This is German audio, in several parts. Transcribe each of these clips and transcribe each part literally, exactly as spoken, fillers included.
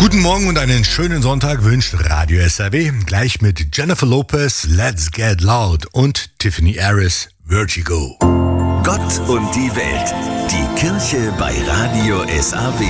Guten Morgen und einen schönen Sonntag wünscht Radio S R W. Gleich mit Jennifer Lopez, Let's Get Loud und Tiffany Harris, Vertigo. Gott und die Welt. Die Kirche bei Radio S R W.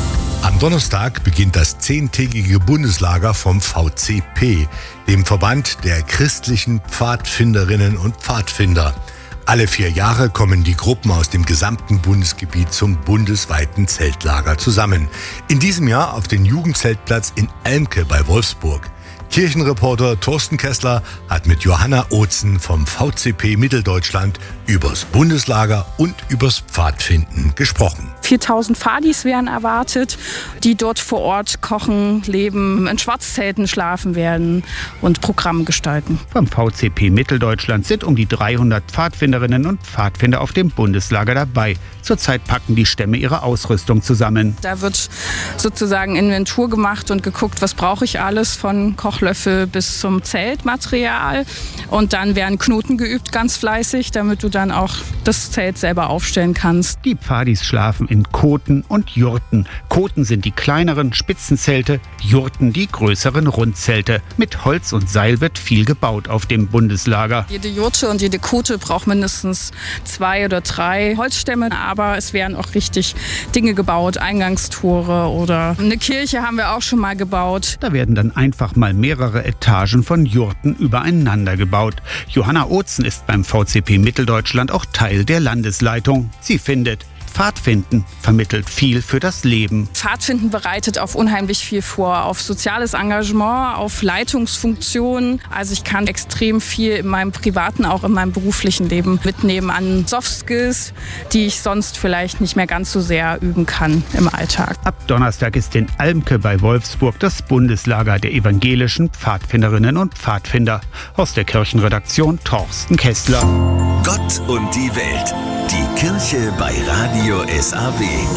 Am Donnerstag beginnt das zehntägige Bundeslager vom V C P, dem Verband der christlichen Pfadfinderinnen und Pfadfinder. Alle vier Jahre kommen die Gruppen aus dem gesamten Bundesgebiet zum bundesweiten Zeltlager zusammen. In diesem Jahr auf den Jugendzeltplatz in Almke bei Wolfsburg. Kirchenreporter Thorsten Kessler hat mit Johanna Ozen vom V C P Mitteldeutschland übers Bundeslager und übers Pfadfinden gesprochen. viertausend Pfadis werden erwartet, die dort vor Ort kochen, leben, in Schwarzzelten schlafen werden und Programm gestalten. Vom V C P Mitteldeutschland sind um die dreihundert Pfadfinderinnen und Pfadfinder auf dem Bundeslager dabei. Zurzeit packen die Stämme ihre Ausrüstung zusammen. Da wird sozusagen Inventur gemacht und geguckt, was brauche ich alles, von Kochlöffel bis zum Zeltmaterial. Und dann werden Knoten geübt, ganz fleißig, damit du dann auch das Zelt selber aufstellen kannst. Die Pfadis schlafen in Koten und Jurten. Koten sind die kleineren Spitzenzelte, Jurten die größeren Rundzelte. Mit Holz und Seil wird viel gebaut auf dem Bundeslager. Jede Jurte und jede Kote braucht mindestens zwei oder drei Holzstämme, aber es werden auch richtig Dinge gebaut, Eingangstore oder eine Kirche haben wir auch schon mal gebaut. Da werden dann einfach mal mehrere Etagen von Jurten übereinander gebaut. Johanna Ozen ist beim V C P Mitteldeutschland auch Teil der Landesleitung. Sie findet, Pfadfinden vermittelt viel für das Leben. Pfadfinden bereitet auf unheimlich viel vor, auf soziales Engagement, auf Leitungsfunktionen. Also ich kann extrem viel in meinem privaten, auch in meinem beruflichen Leben mitnehmen an Soft Skills, die ich sonst vielleicht nicht mehr ganz so sehr üben kann im Alltag. Ab Donnerstag ist in Almke bei Wolfsburg das Bundeslager der evangelischen Pfadfinderinnen und Pfadfinder. Aus der Kirchenredaktion Thorsten Kessler. Gott und die Welt. Die Kirche bei Radio S R W.